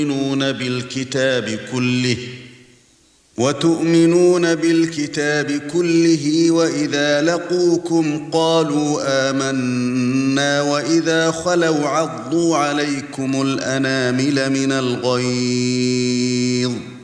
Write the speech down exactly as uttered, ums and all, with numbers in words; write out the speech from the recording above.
وتؤمنون بالكتاب كله وتؤمنون بالكتاب كله وإذا لقوكم قالوا آمنا وإذا خلوا عضوا عليكم الأنامل من الغيظ